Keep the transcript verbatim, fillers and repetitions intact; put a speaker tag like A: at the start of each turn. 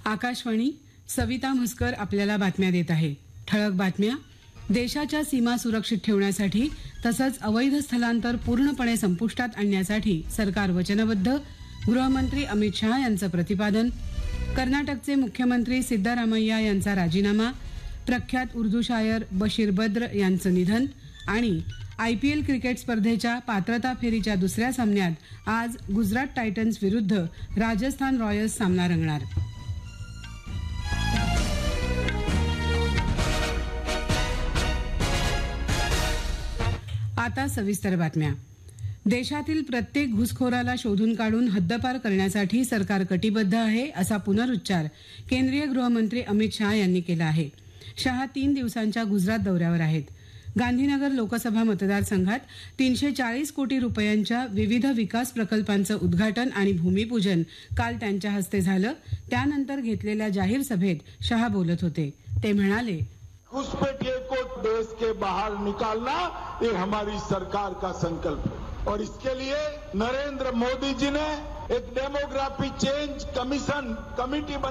A: आकाशवाणी सविता म्हसकर आपल्याला बातम्या देत आहे. ठळक बातम्या. देशाच्या सीमा सुरक्षित ठेवण्यासाठी तसंच अवैध स्थलांतर पूर्णपणे संपुष्टात आणण्यासाठी सरकार वचनबद्ध. गृहमंत्री अमित शहा यांचं प्रतिपादन. कर्नाटकचे मुख्यमंत्री सिद्धरामय्या यांचा राजीनामा. प्रख्यात उर्दू शायर बशीर बद्र यांचं निधन. आणि आयपीएल क्रिकेट स्पर्धेच्या पात्रता फेरीच्या दुसऱ्या सामन्यात आज गुजरात टायटन्स विरुद्ध राजस्थान रॉयल्स सामना रंगणार. आता सविस्तर बातम्या. देशातील प्रत्येक घुसखोराला शोधून काढून हद्दपार करण्यासाठी सरकार कटिबद्ध आहे असा पुनरुच्चार केंद्रीय गृहमंत्री अमित शहा यांनी केला आहे. शहा तीन दिवसांच्या गुजरात दौऱ्यावर आहेत. गांधीनगर लोकसभा मतदारसंघात तीनशे चाळीस कोटी रुपयांच्या विविध विकास प्रकल्पांचं उद्घाटन आणि भूमिपूजन काल त्यांच्या हस्ते झालं. त्यानंतर घेतलेल्या जाहीर सभेत शहा बोलत होते. ते म्हणाले,
B: घुसपैठिए को देश के बाहर निकालना ये हमारी सरकार का संकल्प है और इसके लिए नरेंद्र मोदी जी ने एक डेमोग्राफी चेंज कमीशन कमेटी